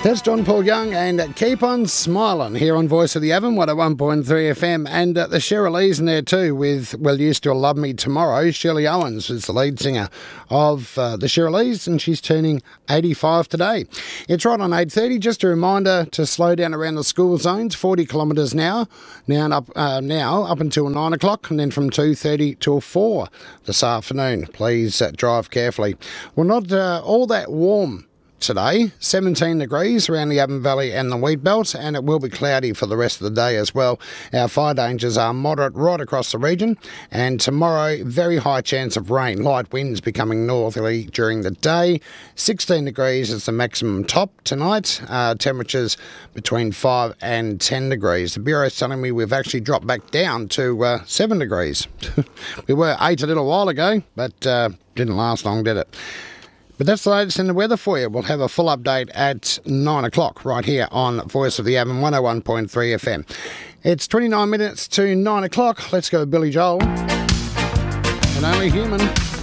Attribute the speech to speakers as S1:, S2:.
S1: That's John Paul Young and Keep On Smiling here on Voice of the Avon, 101.3 FM. And the Sheryleys in there too with Will You Still Love Me Tomorrow. Shirley Owens is the lead singer of the Sheryleys, and she's turning 85 today. It's right on 8:30. Just a reminder to slow down around the school zones, 40 kilometres now up until 9 o'clock, and then from 2:30 till 4 this afternoon. Please drive carefully. Well, not all that warm today, 17 degrees around the Avon Valley and the Wheat Belt, and it will be cloudy for the rest of the day as well. Our fire dangers are moderate right across the region, and tomorrow, very high chance of rain. Light winds becoming northerly during the day. 16 degrees is the maximum top tonight. Temperatures between 5 and 10 degrees. The Bureau is telling me we've actually dropped back down to 7 degrees. We were 8 a little while ago, but didn't last long, did it? But that's the latest in the weather for you. We'll have a full update at 9 o'clock right here on Voice of the Avon, 101.3 FM. It's 29 minutes to 9 o'clock. Let's go with Billy Joel and Only Human.